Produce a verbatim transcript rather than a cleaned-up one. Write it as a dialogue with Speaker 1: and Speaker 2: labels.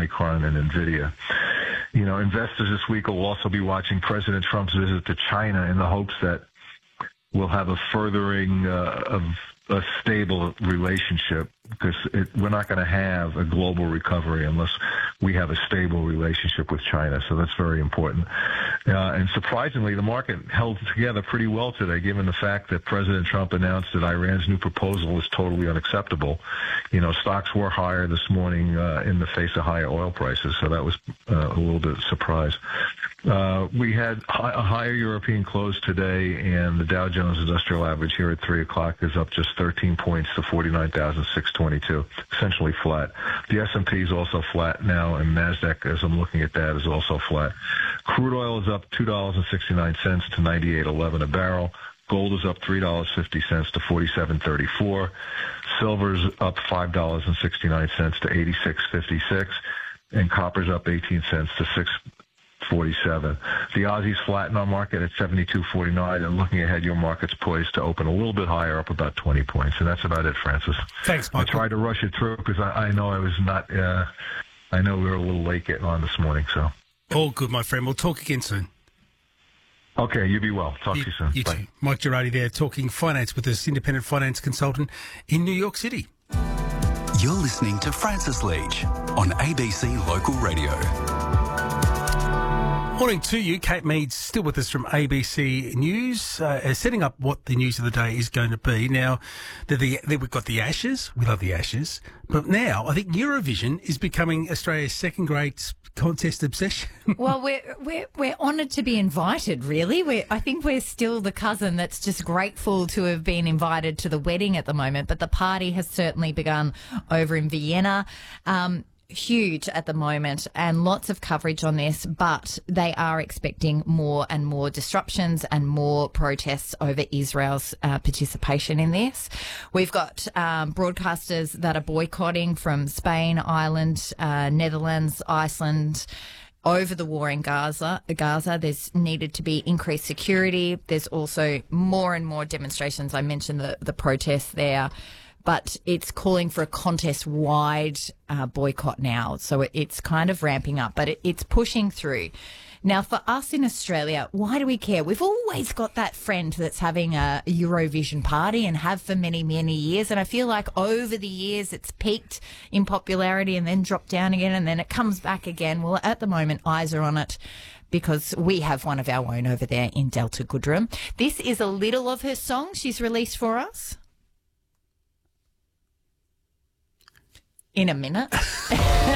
Speaker 1: Micron and NVIDIA. You know, investors this week will also be watching President Trump's visit to China in the hopes that we'll have a furthering uh, of a stable relationship, because it, we're not going to have a global recovery unless we have a stable relationship with China. So that's very important. Uh, and surprisingly, the market held together pretty well today, given the fact that President Trump announced that Iran's new proposal is totally unacceptable. You know, stocks were higher this morning uh, in the face of higher oil prices, so that was uh, a little bit of a surprise. Uh, we had a higher European close today, and the Dow Jones Industrial Average here at three o'clock is up just thirteen points to forty-nine thousand six hundred twenty-two, essentially flat. The S and P is also flat now, and NASDAQ, as I'm looking at that, is also flat. Crude oil is up two dollars and sixty-nine cents to ninety-eight eleven a barrel. Gold is up three dollars and fifty cents to forty-seven thirty-four. Silver's up five dollars and sixty-nine cents to eighty-six fifty-six. And copper's up eighteen cents to six forty-seven. The Aussie's flat in our market at seventy-two forty-nine, and looking ahead, your market's poised to open a little bit higher, up about twenty points. And that's about it, Francis.
Speaker 2: Thanks, Michael.
Speaker 1: I tried to rush it through because I, I know I was not, uh, I know we were a little late getting on this morning, so.
Speaker 2: All good, my friend. We'll talk again soon.
Speaker 1: Okay, you be well. Talk
Speaker 2: you,
Speaker 1: to you soon.
Speaker 2: You
Speaker 1: Bye.
Speaker 2: too. Mike Girardi there, talking finance with this independent finance consultant in New York City.
Speaker 3: You're listening to Francis Leach on A B C Local Radio.
Speaker 2: Morning to you. Kate Mead's still with us from A B C News, uh, setting up what the news of the day is going to be. Now, the, the, the, we've got the Ashes. We love the Ashes. But now I think Eurovision is becoming Australia's second-grade contest obsession.
Speaker 4: Well, we're we're we're honoured to be invited. Really, we I think we're still the cousin that's just grateful to have been invited to the wedding at the moment. But the party has certainly begun over in Vienna. Um, Huge at the moment, and lots of coverage on this, but they are expecting more and more disruptions and more protests over Israel's uh, participation in this. We've got um, broadcasters that are boycotting from Spain, Ireland, uh, Netherlands, Iceland, over the war in Gaza. Gaza, there's needed to be increased security. There's also more and more demonstrations. I mentioned the, the protests there. But it's calling for a contest-wide uh, boycott now. So it, it's kind of ramping up, but it, it's pushing through. Now, for us in Australia, why do we care? We've always got that friend that's having a Eurovision party and have for many, many years. And I feel like over the years it's peaked in popularity and then dropped down again and then it comes back again. Well, at the moment, eyes are on it, because we have one of our own over there in Delta Goodrem. This is a little of her song she's released for us. In a minute.